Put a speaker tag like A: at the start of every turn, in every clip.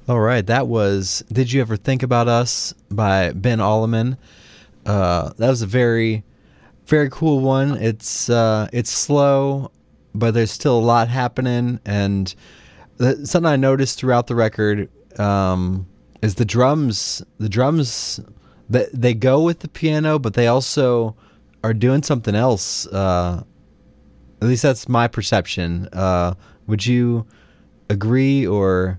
A: All right, that was "Did You Ever Think About Us" by Ben Alleman. That was a very, very cool one. It's slow, but there's still a lot happening. And something I noticed throughout the record is the drums. The drums that they go with the piano, but they also are doing something else. At least that's my perception. Would you agree or?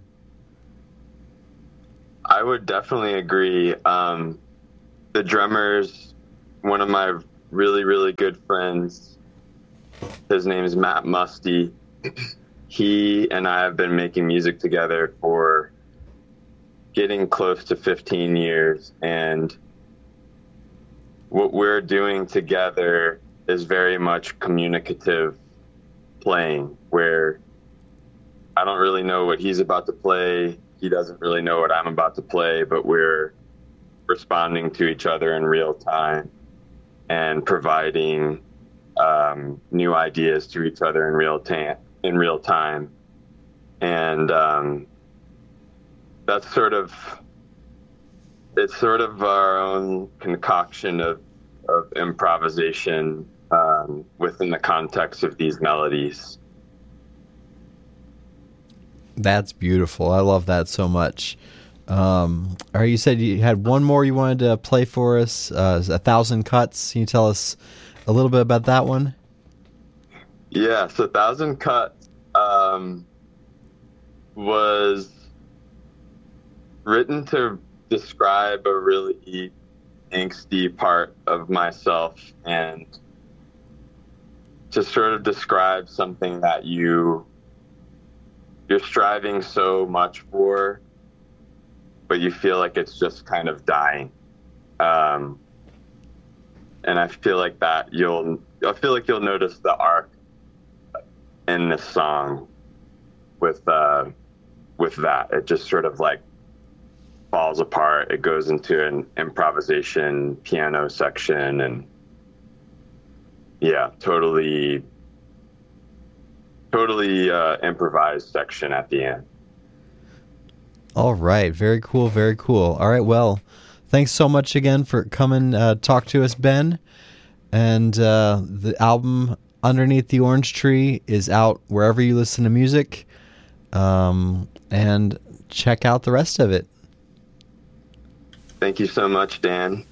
B: I would definitely agree. The drummer's one of my really, really good friends. His name is Matt Musty. He and I have been making music together for getting close to 15 years. And what we're doing together is very much communicative playing, where I don't really know what he's about to play. He doesn't really know what I'm about to play, but we're responding to each other in real time and providing new ideas to each other in real time. And that's it's sort of our own concoction of improvisation within the context of these melodies.
A: That's beautiful. I love that so much. You said you had one more you wanted to play for us, 1,000 Cuts. Can you tell us a little bit about that one?
B: Yeah, so 1,000 Cuts was written to describe a really angsty part of myself and to sort of describe something that you're striving so much for, but you feel like it's just kind of dying. And I feel like you'll notice the arc in this song with that. It just sort of like falls apart. It goes into an improvisation piano section and totally improvised section at the end.
A: All right. Very cool. Very cool. All right. Well, thanks so much again for coming talk to us, Ben. And the album Underneath the Orange Tree is out wherever you listen to music. And check out the rest of it.
B: Thank you so much, Dan.